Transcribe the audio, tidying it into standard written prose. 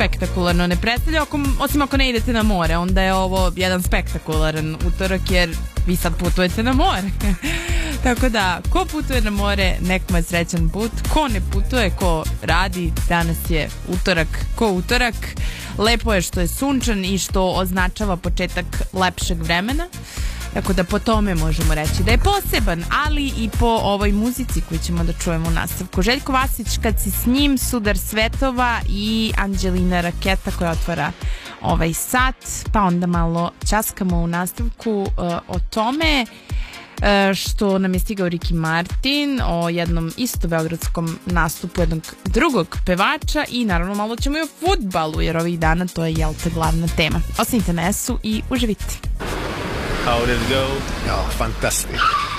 spektakularno ne predstavlja, osim ako ne idete na more, onda je ovo jedan spektakularan utorak, jer vi sad putujete na more. Tako da, ko putuje na more, nek mu je srećan put. Ko ne putuje, ko radi, danas je utorak ko utorak. Lepo je što je sunčan i što označava početak lepšeg vremena. Tako da po tome možemo reći da je poseban, ali i po ovoj muzici koju ćemo da čujemo u nastavku. Željko Vasić, Kad si s njim, Sudar svetova i Anđelina Raketa koja otvara ovaj sat, pa onda malo ćaskamo u nastavku o tome što nam je stigao Ricky Martin, o jednom isto beogradskom nastupu jednog drugog pevača i naravno malo ćemo i o fudbalu, jer ovih dana to je, jel te, glavna tema. Ostanite na S-u i uživite. How did it go? Oh, fantastic.